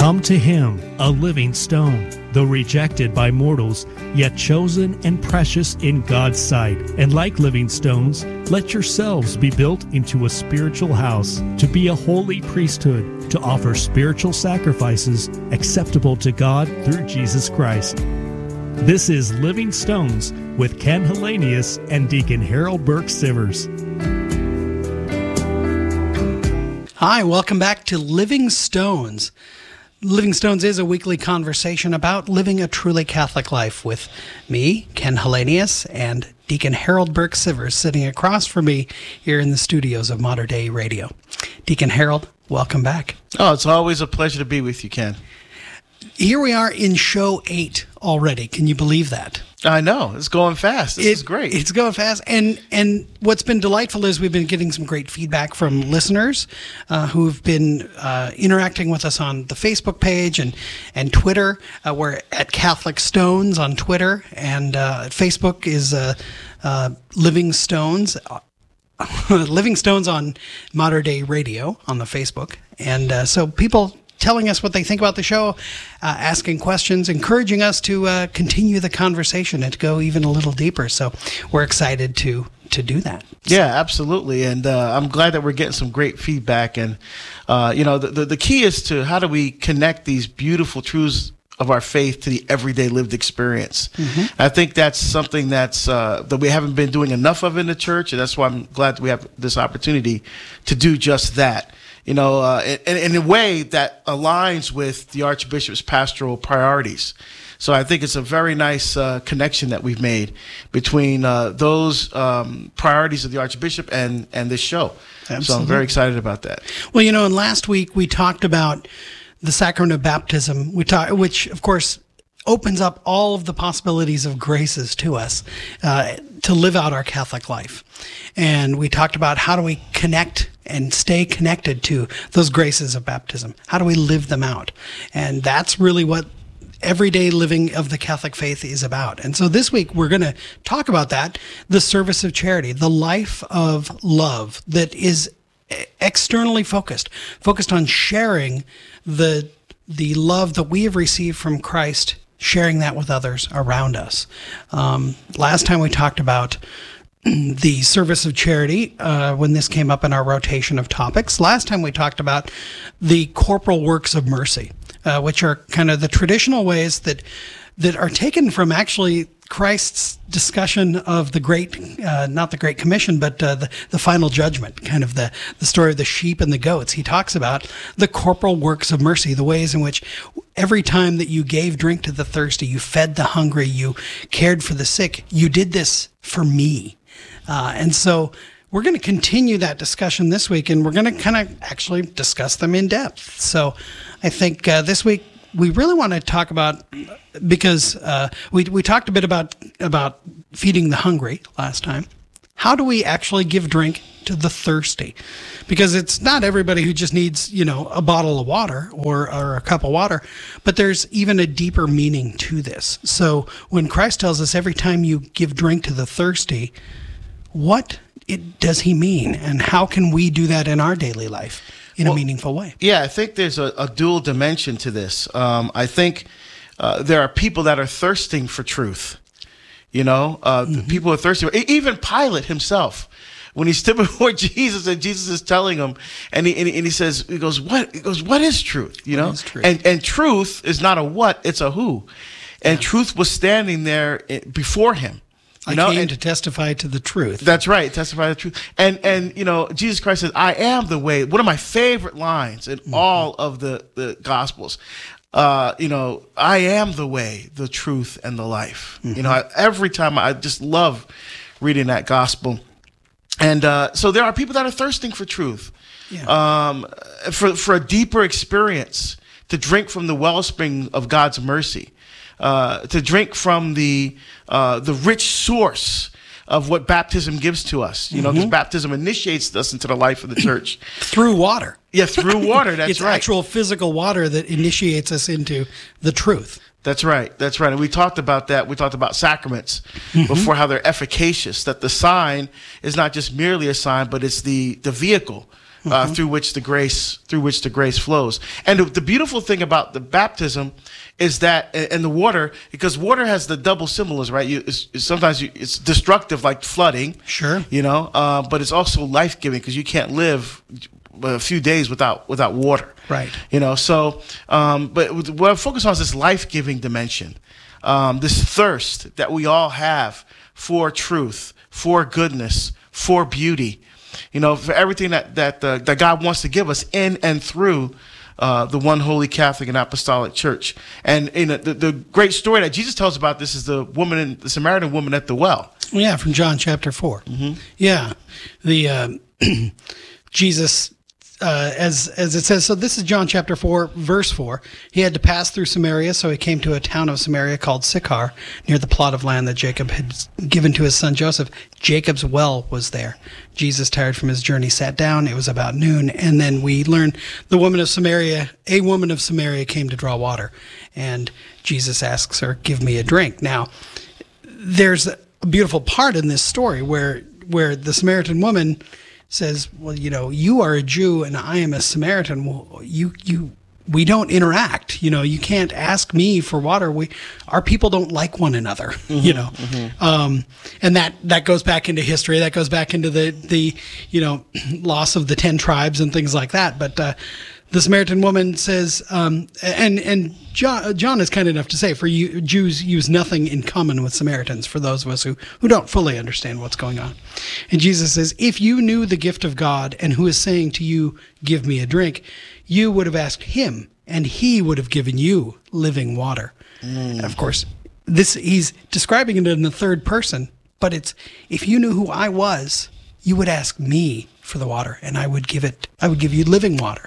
Come to him, a living stone, though rejected by mortals, yet chosen and precious in God's sight. And like living stones, let yourselves be built into a spiritual house, to be a holy priesthood, to offer spiritual sacrifices acceptable to God through Jesus Christ. This is Living Stones with Ken Hallenius and Deacon Harold Burke Sivers. Hi, welcome back to Living Stones. Living Stones is a weekly conversation about living a truly Catholic life with me, Ken Hallenius, and Deacon Harold Burke Sivers sitting across from me here in the studios of Mater Dei Radio. Deacon Harold, welcome back. Oh, it's always a pleasure to be with you, Ken. Here we are in show 8 already. Can you believe that? I know. It's going fast. This is great. It's going fast. And what's been delightful is we've been getting some great feedback from listeners who've been interacting with us on the Facebook page and Twitter. We're at Catholic Stones on Twitter, and Facebook is Living Stones. Living Stones on Mater Dei Radio on the Facebook. And so people telling us what they think about the show, asking questions, encouraging us to continue the conversation and to go even a little deeper. So we're excited to do that. Yeah, absolutely. And I'm glad that we're getting some great feedback. And, the key is to how do we connect these beautiful truths of our faith to the everyday lived experience. Mm-hmm. I think that's something that we haven't been doing enough of in the church. And that's why I'm glad that we have this opportunity to do just that. In a way that aligns with the Archbishop's pastoral priorities. So I think it's a very nice connection that we've made between those priorities of the Archbishop and this show. Absolutely. So I'm very excited about that. Well, and last week we talked about the sacrament of baptism, which of course opens up all of the possibilities of graces to us to live out our Catholic life. And we talked about how do we connect and stay connected to those graces of baptism. How do we live them out? And that's really what everyday living of the Catholic faith is about. And so this week we're going to talk about that, the service of charity, the life of love that is externally focused on sharing the love that we have received from Christ, sharing that with others around us. Last time we talked about the service of charity when this came up in our rotation of topics. Last time we talked about the corporal works of mercy, which are kind of the traditional ways that are taken from actually Christ's discussion of the great, not the Great Commission, but the final judgment, kind of the story of the sheep and the goats. He talks about the corporal works of mercy, the ways in which every time that you gave drink to the thirsty, you fed the hungry, you cared for the sick, you did this for me. And so we're going to continue that discussion this week, and we're going to kind of actually discuss them in depth. So I think this week we really want to talk about, because we talked a bit about feeding the hungry last time. How do we actually give drink to the thirsty? Because it's not everybody who just needs, a bottle of water or a cup of water, but there's even a deeper meaning to this. So when Christ tells us every time you give drink to the thirsty, what does he mean? And how can we do that in our daily life in a meaningful way? Yeah, I think there's a dual dimension to this. I think there are people that are thirsting for truth. Mm-hmm. People are thirsty. Even Pilate himself, when he stood before Jesus and Jesus is telling him, and he says, he goes, what is truth? What is truth? And truth is not a what, it's a who. And truth was standing there before him. I came to testify to the truth. That's right, testify to the truth. And Jesus Christ says, I am the way. One of my favorite lines in all of the Gospels. I am the way, the truth, and the life. Mm-hmm. Every time I just love reading that Gospel. And so there are people that are thirsting for truth, for a deeper experience, to drink from the wellspring of God's mercy. To drink from the rich source of what baptism gives to us, because baptism initiates us into the life of the church. Through water. Yeah, through water, that's it's right. It's actual physical water that initiates us into the truth. That's right. And we talked about that. We talked about sacraments before, how they're efficacious, that the sign is not just merely a sign, but it's the vehicle through which the grace flows. And the beautiful thing about the baptism is that, and the water, because water has the double symbolism, right? It's destructive, like flooding. Sure. But it's also life-giving, because you can't live a few days without water. Right. But what I focus on is this life-giving dimension, this thirst that we all have for truth, for goodness, for beauty, for everything that God wants to give us in and through the one holy Catholic and Apostolic Church. And the great story that Jesus tells about this is the Samaritan woman at the well. Yeah, from John chapter 4. Mm-hmm. Yeah, the Jesus. As it says, so this is John chapter 4, verse 4. He had to pass through Samaria, so he came to a town of Samaria called Sychar, near the plot of land that Jacob had given to his son Joseph. Jacob's well was there. Jesus, tired from his journey, sat down. It was about noon, and then we learn a woman of Samaria came to draw water, and Jesus asks her, "Give me a drink." Now, there's a beautiful part in this story where the Samaritan woman says, "Well, you are a Jew and I am a Samaritan. Well, we don't interact. You can't ask me for water. Our people don't like one another. Mm-hmm. And that goes back into history. That goes back into the loss of the 10 tribes and things like that. But the Samaritan woman says, and John is kind enough to say, for you, Jews use nothing in common with Samaritans, for those of us who don't fully understand what's going on. And Jesus says, if you knew the gift of God and who is saying to you, give me a drink, you would have asked him, and he would have given you living water. And of course, he's describing it in the third person, but it's, if you knew who I was, you would ask me for the water, and I would give you living water.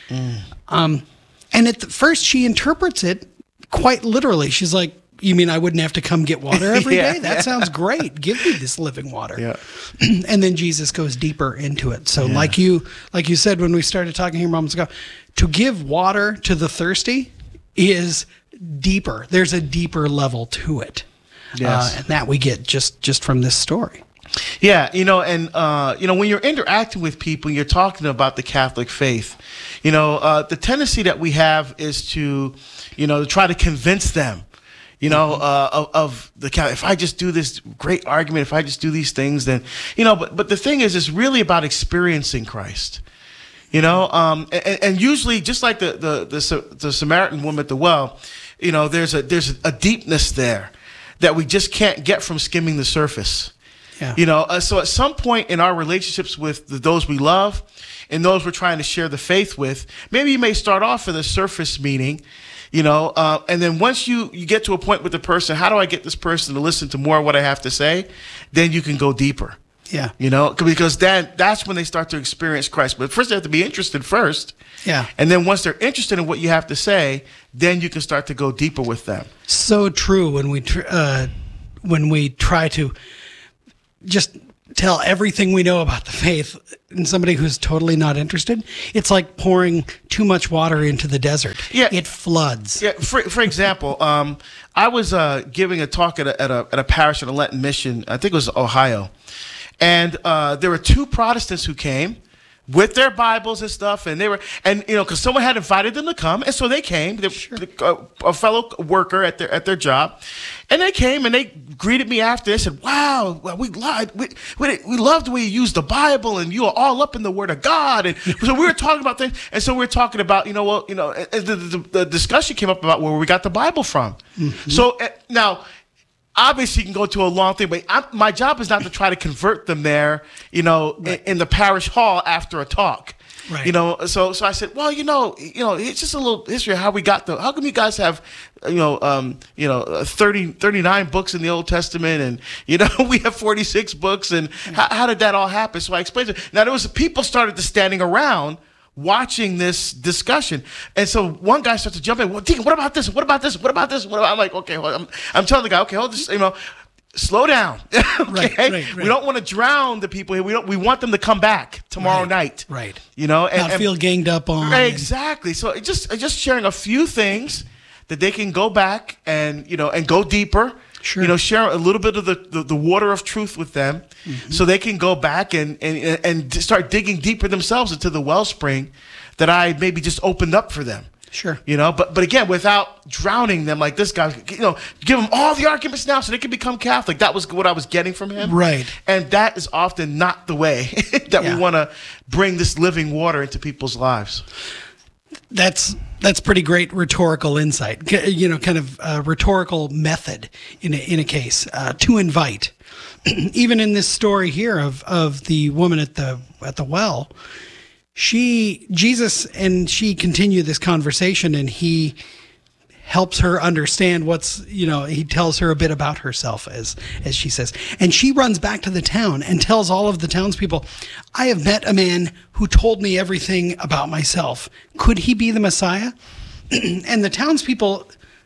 And at first she interprets it quite literally. She's like, you mean I wouldn't have to come get water every day? That sounds great. Give me this living water. Yeah. And then Jesus goes deeper into it. So like you said when we started talking here moments ago, to give water to the thirsty is deeper. There's a deeper level to it. Yes. And that we get just from this story. Yeah, when you're interacting with people, you're talking about the Catholic faith, the tendency that we have is to try to convince them, of the Catholic. If I just do this great argument, if I just do these things, then, but the thing is, it's really about experiencing Christ, and usually just like the Samaritan woman at the well, there's a deepness there that we just can't get from skimming the surface. Yeah. So at some point in our relationships with those we love and those we're trying to share the faith with, maybe you may start off in a surface meeting, and then once you get to a point with the person, how do I get this person to listen to more of what I have to say? Then you can go deeper. Yeah. Because that's when they start to experience Christ. But first they have to be interested first. Yeah. And then once they're interested in what you have to say, then you can start to go deeper with them. So true when we try to just tell everything we know about the faith and somebody who's totally not interested, it's like pouring too much water into the desert. Yeah. It floods. Yeah. For example, I was giving a talk at a parish at a Lenten mission. I think it was Ohio. And there were 2 Protestants who came with their Bibles and stuff, and because someone had invited them to come, and so they came. A fellow worker at their job, and they came and they greeted me after. They said, "Wow, we loved the way you used the Bible, and you are all up in the Word of God." And so we were talking about things, and so we were talking about the discussion came up about where we got the Bible from. Mm-hmm. So now. Obviously, you can go to a long thing, but my job is not to try to convert them there, right. in the parish hall after a talk. Right. So I said, well, it's just a little history of how we got how come you guys have, 39 books in the Old Testament, and, we have 46 books, and how did that all happen? So I explained it. Now, people started standing around watching this discussion. And so one guy starts to jump in. Well, Deacon, what about this? What about this? What about this? I'm like, okay, well, I'm telling the guy, okay, hold this, slow down. Okay? Right. We don't want to drown the people here. We want them to come back tomorrow night. Right. Not feel ganged up on. Exactly. So just sharing a few things that they can go back and, and go deeper. Sure. You know, share a little bit of the water of truth with them, so they can go back and start digging deeper themselves into the wellspring that I maybe just opened up for them. Sure. You know, but again, without drowning them like this guy, you know, give them all the arguments now so they can become Catholic. That was what I was getting from him. Right. And that is often not the way that Yeah. we want to bring this living water into people's lives. That's pretty great rhetorical insight. You know, kind of rhetorical method in a case to invite. Even in this story here of the woman at the well, Jesus and she continue this conversation, and he helps her understand he tells her a bit about herself, as she says. And she runs back to the town and tells all of the townspeople, I have met a man who told me everything about myself. Could he be the Messiah? And the townspeople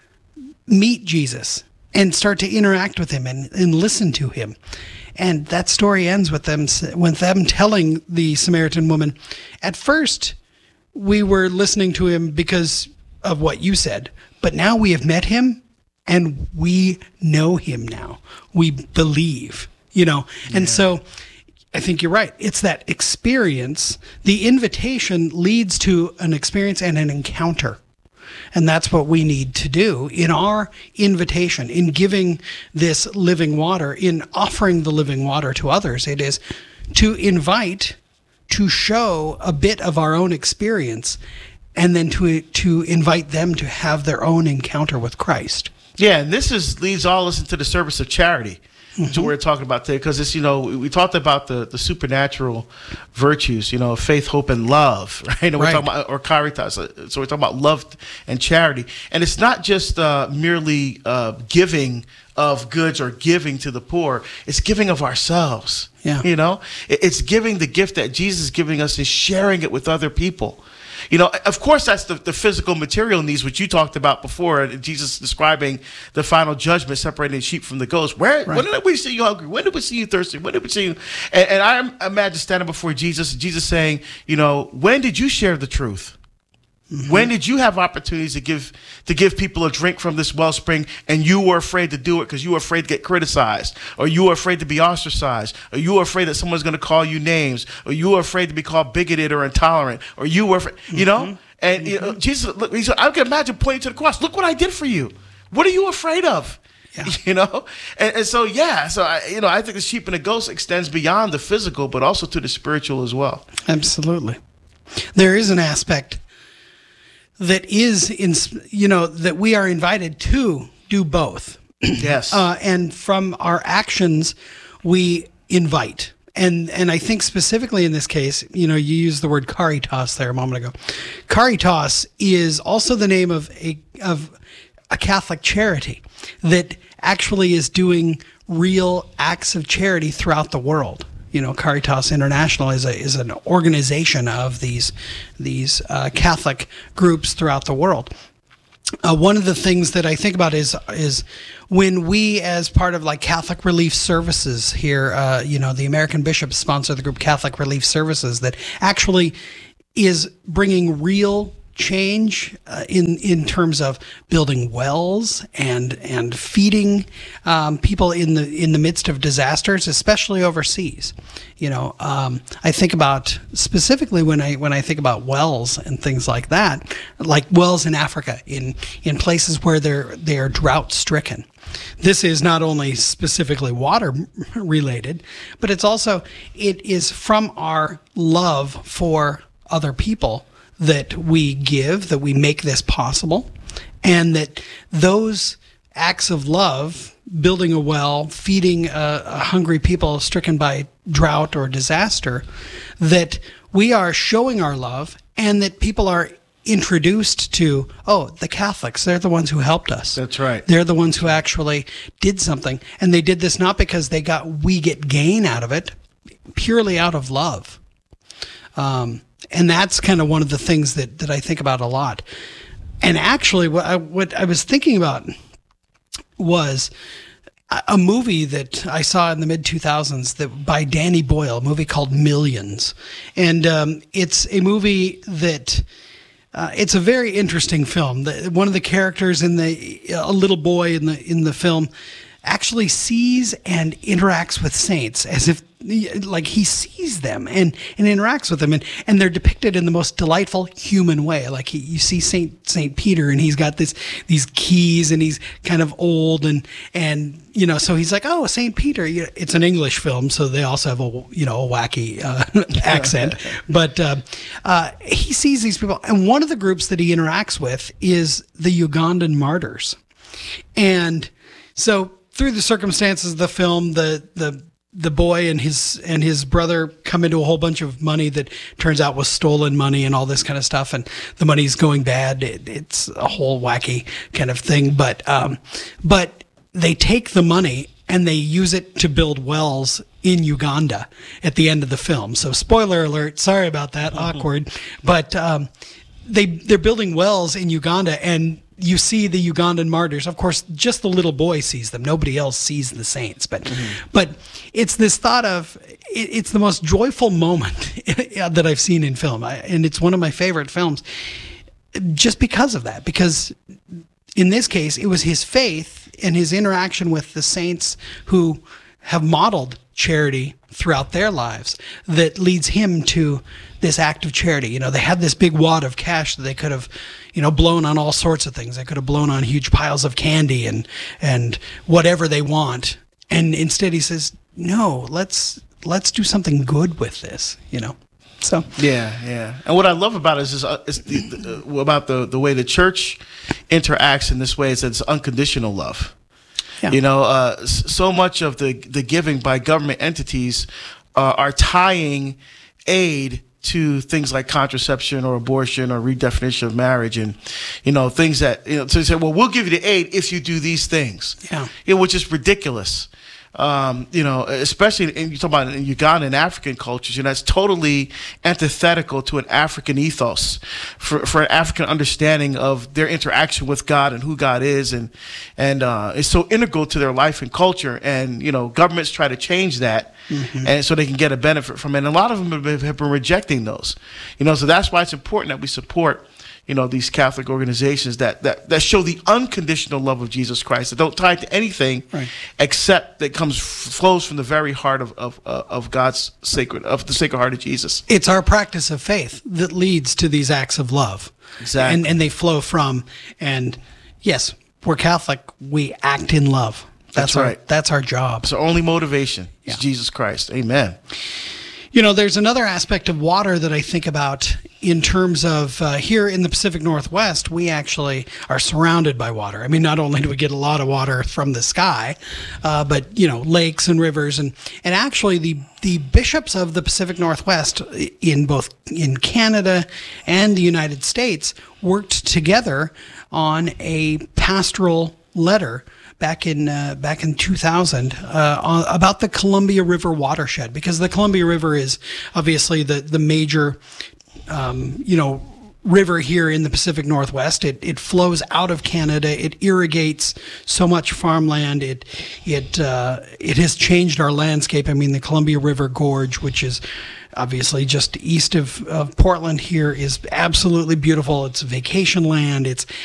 meet Jesus and start to interact with him and listen to him. And that story ends with them telling the Samaritan woman, at first we were listening to him because of what you said, but now we have met him and we know him now. We believe, you know. And so I think you're right. It's that experience. The invitation leads to an experience and an encounter. And that's what we need to do in our invitation, in giving this living water, in offering the living water to others. It is to invite, to show a bit of our own experience, and then to invite them to have their own encounter with Christ. Yeah, and this leads all us into the service of charity. That's what we're talking about today, because it's, you know, we talked about the supernatural virtues, you know, faith, hope, and love, right? And we're talking about, or caritas. So we're talking about love and charity. And it's not just merely giving of goods or giving to the poor. It's giving of ourselves. Yeah. You know, it's giving the gift that Jesus is giving us and sharing it with other people. You know, of course, that's the physical material needs, which you talked about before. Jesus describing the final judgment, separating the sheep from the goats. When did we see you hungry? When did we see you thirsty? When did we see you? And I imagine standing before Jesus saying, you know, when did you share the truth? When did you have opportunities to give people a drink from this wellspring, and you were afraid to do it because you were afraid to get criticized, or you were afraid to be ostracized, or you were afraid that someone's going to call you names, or you were afraid to be called bigoted or intolerant, or you were, you know? And you know, Jesus, look, he said, I can imagine pointing to the cross. Look what I did for you. What are you afraid of? Yeah. You know? And so, I think the sheep and the goats extends beyond the physical, but also to the spiritual as well. Absolutely. There is an aspect that is that we are invited to do both. Yes. And from our actions, we invite. And I think specifically in this case, you know, you used the word caritas there a moment ago. Caritas is also the name of a Catholic charity that actually is doing real acts of charity throughout the world. You know, Caritas International is an organization of these Catholic groups throughout the world. One of the things that I think about is when we, as part of like Catholic Relief Services here, the American bishops sponsor the group Catholic Relief Services that actually is bringing real change in terms of building wells and feeding people in the midst of disasters, especially overseas. You know, I think about specifically when I think about wells and things like that, like wells in Africa, in places where they're drought stricken. This is not only specifically water related, but it is from our love for other people that we give, that we make this possible, and that those acts of love, building a well, feeding a hungry people stricken by drought or disaster, that we are showing our love, and that people are introduced to, the Catholics, they're the ones who helped us. That's right. They're the ones who actually did something, and they did this not because we get gain out of it, purely out of love. And that's kind of one of the things that I think about a lot. And actually, what I was thinking about was a movie that I saw in the mid-2000s by Danny Boyle, a movie called Millions. And it's a movie that it's a very interesting film. One of the characters a little boy in the film, actually sees and interacts with saints as if like he sees them and interacts with them, and they're depicted in the most delightful human way. Like you see Saint Peter, and he's got these keys, and he's kind of old, and so he's like, oh, Saint Peter. It's an English film, so they also have a wacky accent, but he sees these people, and one of the groups that he interacts with is the Ugandan martyrs, and so through the circumstances of the film, the boy and his brother come into a whole bunch of money that turns out was stolen money and all this kind of stuff, and the money's going bad. It's a whole wacky kind of thing, but they take the money and they use it to build wells in Uganda at the end of the film. So spoiler alert, sorry about that, awkward, but they're building wells in Uganda, and you see the Ugandan martyrs. Of course, just the little boy sees them. Nobody else sees the saints. But it's this thought of, it's the most joyful moment that I've seen in film. And it's one of my favorite films just because of that. Because in this case, it was his faith and his interaction with the saints who have modeled charity throughout their lives that leads him to this act of charity. They had this big wad of cash that they could have, blown on all sorts of things. They could have blown on huge piles of candy and whatever they want. And instead he says, no, let's do something good with this, So yeah. And what I love about it is about the way the church interacts in this way is that it's unconditional love. Yeah. So much of the giving by government entities are tying aid to things like contraception or abortion or redefinition of marriage, and things that so they say, well, we'll give you the aid if you do these things. Yeah, which is ridiculous. Especially you talk about in Uganda and African cultures, that's totally antithetical to an African ethos, for an African understanding of their interaction with God and who God is, and it's so integral to their life and culture. And governments try to change that, and so they can get a benefit from it. And a lot of them have been rejecting those, so that's why it's important that we support these Catholic organizations that show the unconditional love of Jesus Christ, that don't tie it to anything except that flows from the very heart of God's the Sacred Heart of Jesus. It's our practice of faith that leads to these acts of love. Exactly. And they flow from, and yes, we're Catholic, we act in love. That's right. That's our job. It's our only motivation. It's Jesus Christ. Amen. There's another aspect of water that I think about in terms of here in the Pacific Northwest, we actually are surrounded by water. I mean, not only do we get a lot of water from the sky, but, lakes and rivers. And actually the bishops of the Pacific Northwest in Canada and the United States worked together on a pastoral letter back in 2000 about the Columbia River watershed, because the Columbia River is obviously the major river here in the Pacific Northwest. It flows out of Canada. It irrigates so much farmland. It has changed our landscape. I mean, the Columbia River Gorge, which is obviously just east of Portland here, is absolutely beautiful. It's vacation land.